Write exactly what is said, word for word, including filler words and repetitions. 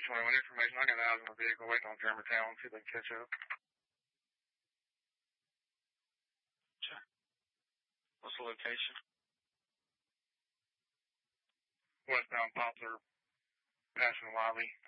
twenty-one information. I got eyes on the vehicle waiting on Germantown. See if they can catch up. Sure. What's the location? Westbound Poplar, passing Wiley.